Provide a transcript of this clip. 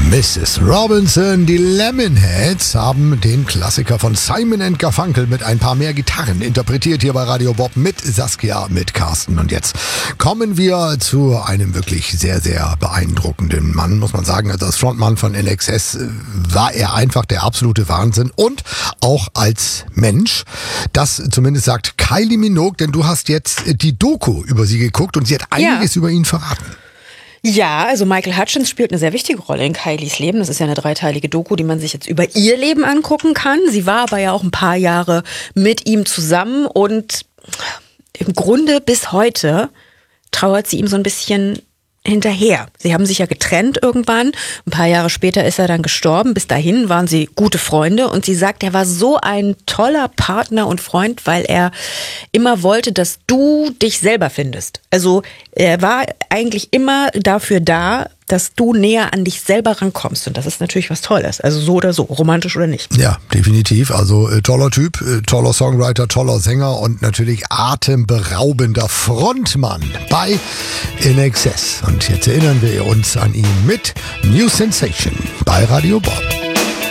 Mrs. Robinson, die Lemonheads haben den Klassiker von Simon & Garfunkel mit ein paar mehr Gitarren interpretiert hier bei Radio Bob mit Saskia, mit Carsten. Und jetzt kommen wir zu einem wirklich sehr, sehr beeindruckenden Mann, muss man sagen. Also als Frontmann von INXS war er einfach der absolute Wahnsinn und auch als Mensch. Das zumindest sagt Kylie Minogue, denn du hast jetzt die Doku über sie geguckt und sie hat einiges über ihn verraten. Ja, also Michael Hutchence spielt eine sehr wichtige Rolle in Kylies Leben. Das ist ja eine dreiteilige Doku, die man sich jetzt über ihr Leben angucken kann. Sie war aber ja auch ein paar Jahre mit ihm zusammen und im Grunde bis heute trauert sie ihm so ein bisschen hinterher. Sie haben sich ja getrennt irgendwann. Ein paar Jahre später ist er dann gestorben. Bis dahin waren sie gute Freunde und sie sagt, er war so ein toller Partner und Freund, weil er immer wollte, dass du dich selber findest. Also er war eigentlich immer dafür da, dass du näher an dich selber rankommst. Und das ist natürlich was Tolles. Also so oder so, romantisch oder nicht. Ja, definitiv. Also toller Typ, toller Songwriter, toller Sänger und natürlich atemberaubender Frontmann bei INXS. Und jetzt erinnern wir uns an ihn mit New Sensation bei Radio Bob.